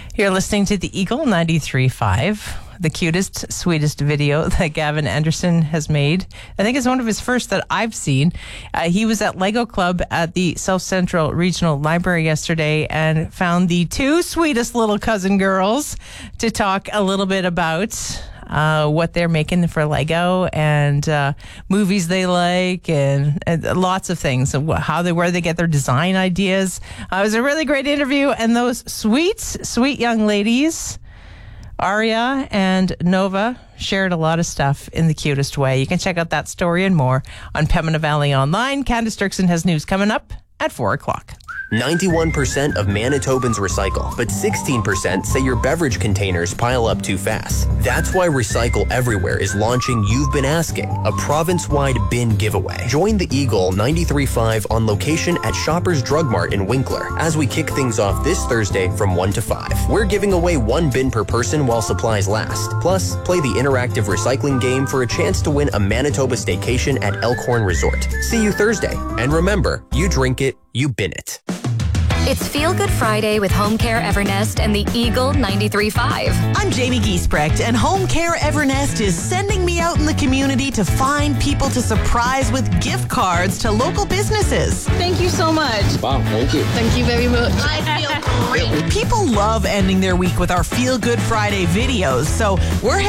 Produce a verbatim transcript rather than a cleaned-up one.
You're listening to the Eagle ninety-three point five, the cutest, sweetest video that Gavin Anderson has made. I think it's one of his first that I've seen. Uh, he was at Lego Club at the South Central Regional Library yesterday and found the two sweetest little cousin girls to talk a little bit about Uh, what they're making for Lego and uh, movies they like and, and lots of things, how they where they get their design ideas. Uh, it was a really great interview, and those sweet, sweet young ladies, Aria and Nova, shared a lot of stuff in the cutest way. You can check out that story and more on Pembina Valley Online. Candace Dirksen has news coming up at four o'clock. ninety-one percent of Manitobans recycle, but sixteen percent say your beverage containers pile up too fast. That's why Recycle Everywhere is launching You've Been Asking, a province-wide bin giveaway. Join the Eagle ninety-three point five on location at Shoppers Drug Mart in Winkler as we kick things off this Thursday from one to five. We're giving away one bin per person while supplies last. Plus, play the interactive recycling game for a chance to win a Manitoba staycation at Elkhorn Resort. See you Thursday. And remember, you drink it, you bin it. It's Feel Good Friday with Home Care Evernest and the Eagle ninety-three point five. I'm Jamie Giesbrecht, and Home Care Evernest is sending me out in the community to find people to surprise with gift cards to local businesses. Thank you so much. Wow, thank you. Thank you very much. I feel great. People love ending their week with our Feel Good Friday videos, so we're